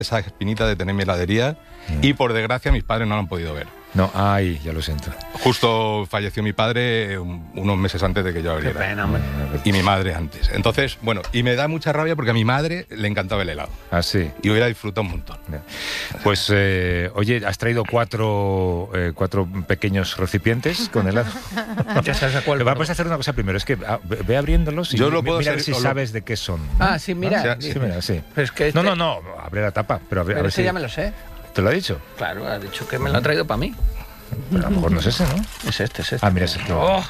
esa espinita de tener mi heladería y por desgracia mis padres no lo han podido ver. No, ay, ya lo siento. Justo falleció mi padre unos meses antes de que yo abriera. Qué pena, hombre. Y mi madre antes. Entonces, bueno, y me da mucha rabia porque a mi madre le encantaba el helado. Ah, sí. Y hubiera disfrutado un montón. Pues, oye, has traído cuatro pequeños recipientes con helado. Ya sabes a cuál. Vamos a hacer una cosa primero, es que ve abriéndolos y Yo lo puedo mira hacer, si sabes de qué son. Ah, sí, mira. Sí, Sí, mira, sí. Pero es que No, abre la tapa, pero a ver Pero ese si... ya me lo sé. ¿Te lo ha dicho? Claro, ha dicho que me lo ha traído para mí. Pero a lo mejor no es ese, ¿no? Es este. Ah, mira, es este. ¡Oh!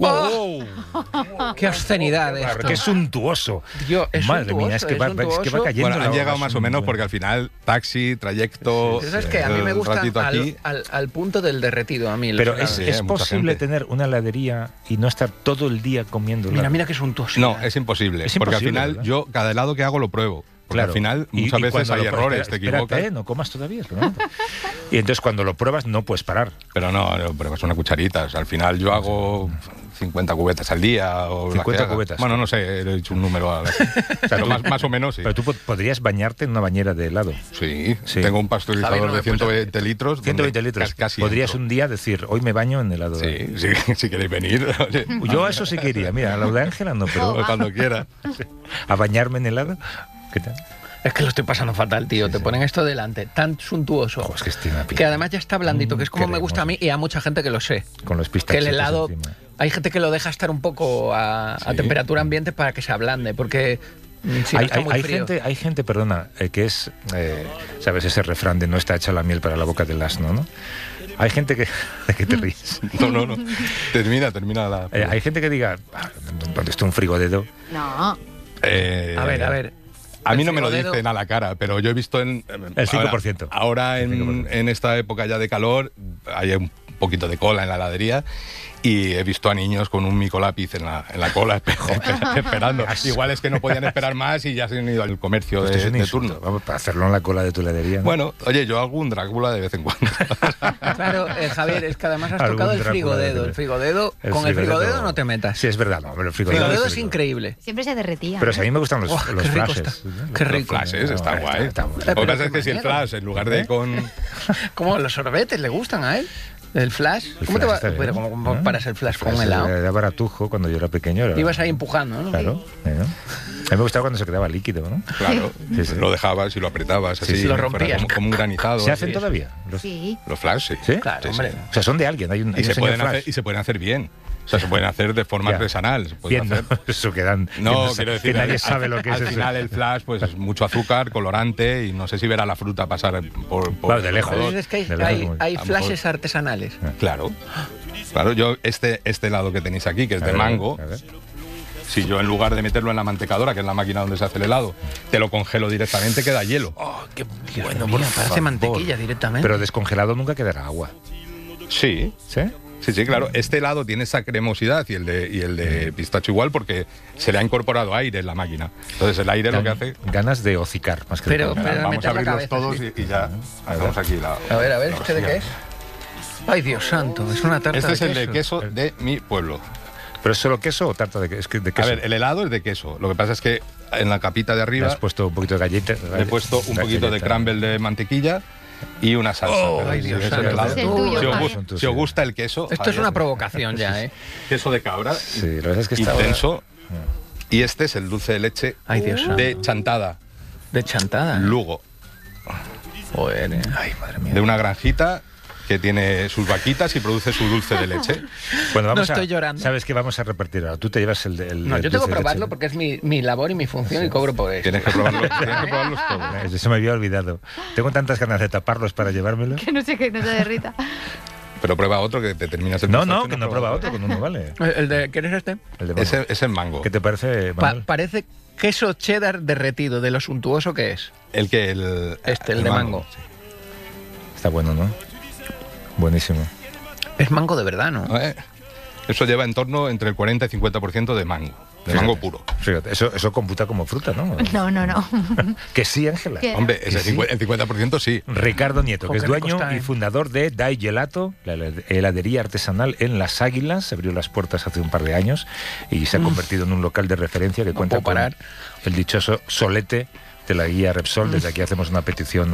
¡Qué obscenidad Claro, esto! qué suntuoso. Dios, es Madre suntuoso, mía, es que va cayendo. Bueno, la han hora, llegado más o menos porque al final taxi, trayecto, Eso es que a mí me gusta ratito aquí. al punto del derretido, a mí. los Pero helados. Sí, es mucha posible gente. tener una heladería y no estar todo el día comiendo helado. Mira qué suntuoso. No, es imposible. Es porque al imposible, final ¿verdad? yo cada helado que hago lo pruebo. Porque Claro. al final Y muchas veces cuando hay lo pruebas, errores, te espérate, equivocas. no comas todavía. Espera. Y entonces cuando lo pruebas no puedes parar. Pero no, pruebas una cucharita. O sea, al final yo hago 50 cubetas al día. O 50 las que haga. cubetas. Bueno, no sé, he hecho un número. Pero más o menos sí. Pero tú podrías bañarte en una bañera de helado. Sí, Sí. tengo un pasteurizador Javi, no me de 120 litros. 120 donde litros. Casi Podrías entro. un día decir, hoy me baño en helado. Sí, si queréis venir. Oye, Yo a eso sí que iría. Mira, a lo de Ángela no, pero cuando quiera. a bañarme en helado. ¿Qué tal? Es que lo estoy pasando fatal, tío. Te ponen esto delante, tan suntuoso. Ojo, es que estoy una Que además ya está blandito, que es como qué me gusta a mí y a mucha gente que lo sé. Con los Que pistachitos el helado, encima. hay gente que lo deja estar un poco a temperatura ambiente para que se ablande, porque si no está muy frío. Hay gente, perdona, que es, ¿sabes? Ese refrán de no está hecha la miel para la boca del asno, ¿no? Hay gente que... ¿De qué te ríes? No. Termina la... Hay gente que diga, ¿dónde está un frigodedo? No. A ver. A mí El no me lo frigodedo- dicen a la cara, pero yo he visto en... El 5%. Ahora en esta época ya de calor hay un poquito de cola en la heladería y he visto a niños con un micolápiz en la cola esperando. Igual es que no podían esperar más y ya se han ido al comercio Esto es un de insulto. turno. Vamos, para hacerlo en la cola de tu heladería, ¿no? Bueno, oye, yo hago un Drácula de vez en cuando. Claro, Javier, es que además has Algún tocado el Drácula frigodedo. de- El frigodedo, El con el frigodedo- frigodedo no te metas. Sí, es verdad, no, pero el El frigodedo... frigodedo es es increíble. Siempre se derretía. Pero si a mí me gustan los Oh, qué rico flashes. está. ¿no? Qué Los rico. flashes, está guay. está muy Lo bien. que pero pasa es que si el qué flash, en lugar de con... ¿Cómo los sorbetes le gustan a él? ¿El flash? El ¿Cómo te flash va? está bien, Pero ¿no? ¿cómo paras el flash con un Flash helado? Era baratujo cuando yo era pequeño. Ibas ahí empujando, ¿no? Claro. ¿no? A mí me gustaba cuando se quedaba líquido, ¿no? Claro, Sí, sí. lo dejabas y lo apretabas así, sí, lo fuera rompías. como un granizado. ¿Se así. hacen todavía? Sí. Los flash, sí. ¿Sí? Claro, Sí, hombre. sí. O sea, son de alguien. Hay un Y se, señor pueden flash. hacer, y se pueden hacer bien. O sea, se pueden hacer de forma Ya. artesanal. Se pueden Bien, hacer... ¿no? Eso quedan... No, que quiero decir, que nadie al- sabe lo que es al eso. final el flash pues es mucho azúcar, colorante y no sé si verá la fruta pasar por Claro, de el lejos. procesador. Es que De lejos, hay muy- hay a lo flashes mejor- artesanales. Claro, yo este helado que tenéis aquí, que es A de ver, mango, a ver. si yo en lugar de meterlo en la mantecadora, que es la máquina donde se hace el helado, te lo congelo directamente, queda hielo. Oh, qué Bueno, por parece favor. mantequilla directamente. Pero descongelado nunca quedará agua. Sí, ¿Sí? sí, claro. Este helado tiene esa cremosidad y el de pistacho igual porque se le ha incorporado aire en la máquina. Entonces el aire lo que hace... Ganas de hocicar, más que Pero- de comer. Vamos meter a la abrirlos cabeza, todos sí. y ya hacemos aquí la... A ver, la ¿este de rosquilla. qué es? Ay, Dios santo, es una tarta Este de es el queso. de queso de mi pueblo. ¿Pero es solo queso o tarta de queso? Es que de A queso. ver, el helado es de queso. Lo que pasa es que en la capita de Le arriba has puesto un poquito de galleta. le he puesto un poquito de crumble de mantequilla y una salsa. Pero ay, sí, Dios es el santo. helado. Es el tuyo, Si os Javier. gusta- si os gusta el queso... Esto es Javier, una provocación ya, ¿eh? queso de cabra, Sí, la verdad es que está... intenso. Y este es el dulce de leche Ay, Dios de Chantada, De chantada. Lugo, Joder, Ay, madre mía. de una granjita que tiene sus vaquitas y produce su dulce de leche. Bueno, vamos No a... estoy llorando. ¿Sabes qué vamos a repartir ahora? Tú te llevas el... No, yo tengo que dulce de probarlo leche. porque es mi labor y mi función y cobro por eso. Tienes que probarlos todos. Eso me había olvidado. Tengo tantas ganas de taparlos para llevármelos. Que no sé qué, no se derrita. Pero prueba otro que te terminas el No, pistacho no, y que no prueba otro, con uno vale. ¿El de quién es este? El de mango. Ese es el mango. ¿Qué te parece, Manuel? Parece queso cheddar derretido, de lo suntuoso que es. El que el de mango. sí. Está bueno, ¿no? Buenísimo. Es mango de verdad, ¿no? Eso lleva en torno entre el 40 y 50% de mango. De mango puro. Fíjate, eso computa como fruta, ¿no? No. Que sí, Ángela. ¿Qué? Hombre, ¿Que ese sí? 50% sí. Ricardo Nieto, que es Qué rico dueño está, y ¿eh? fundador de Dai Gelato, la heladería artesanal en Las Águilas. Se abrió las puertas hace un par de años y se ha convertido en un local de referencia que cuenta puedo con parar. el dichoso solete de la guía Repsol. Desde aquí hacemos una petición